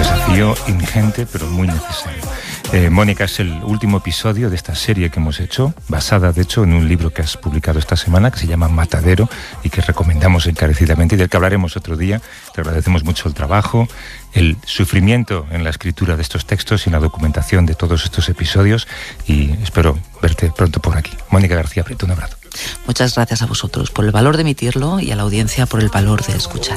desafío ingente, pero muy necesario. Mónica, es el último episodio de esta serie que hemos hecho, basada de hecho en un libro que has publicado esta semana que se llama Matadero y que recomendamos encarecidamente y del que hablaremos otro día. Te agradecemos mucho el trabajo, el sufrimiento en la escritura de estos textos y en la documentación de todos estos episodios, y espero verte pronto por aquí. Mónica García Prieto, un abrazo. Muchas gracias a vosotros por el valor de emitirlo y a la audiencia por el valor de escuchar.